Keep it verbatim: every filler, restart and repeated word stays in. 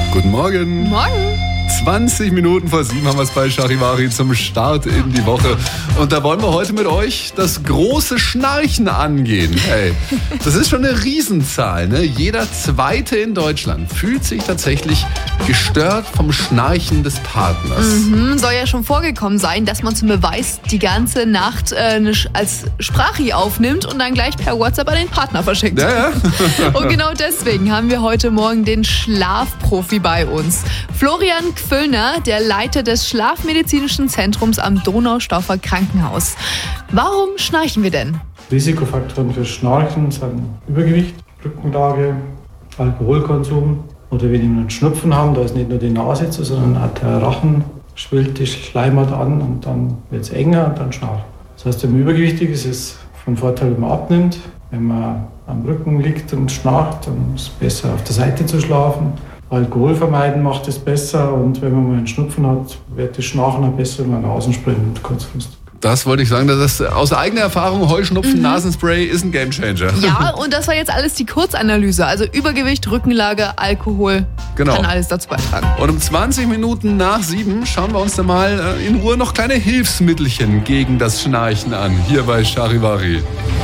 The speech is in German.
Guten Morgen. Morgen. zwanzig Minuten vor sieben haben wir es bei Charivari zum Start in die Woche. Und da wollen wir heute mit euch das große Schnarchen angehen. Hey, das ist schon eine Riesenzahl, ne? Jeder Zweite in Deutschland fühlt sich tatsächlich gestört vom Schnarchen des Partners. Mhm, soll ja schon vorgekommen sein, dass man zum Beweis die ganze Nacht äh, als Sprache aufnimmt und dann gleich per WhatsApp an den Partner verschickt. Ja, ja. Und genau deswegen haben wir heute Morgen den Schlafprofi bei uns. Florian Gfüllner, der Leiter des Schlafmedizinischen Zentrums am Donaustauffer Krankenhaus. Warum schnarchen wir denn? Risikofaktoren für Schnarchen sind Übergewicht, Rückenlage, Alkoholkonsum oder wenn wir einen Schnupfen haben, da ist nicht nur die Nase zu, sondern auch der Rachen schwillt die Schleimhaut an und dann wird es enger und dann schnarcht. Das heißt, wenn man übergewichtig ist, ist es von Vorteil, wenn man abnimmt. Wenn man am Rücken liegt und schnarcht, dann ist es besser, auf der Seite zu schlafen. Alkohol vermeiden macht es besser und wenn man mal einen Schnupfen hat, wird das Schnarchen auch besser, wenn man Nasenspray nimmt, kurzfristig. Das wollte ich sagen, das ist aus eigener Erfahrung, Heuschnupfen, mhm. Nasenspray ist ein Gamechanger. Ja, und das war jetzt alles die Kurzanalyse, also Übergewicht, Rückenlage, Alkohol, genau. Kann alles dazu beitragen. Und um zwanzig Minuten nach sieben schauen wir uns dann mal in Ruhe noch kleine Hilfsmittelchen gegen das Schnarchen an, hier bei Charivari.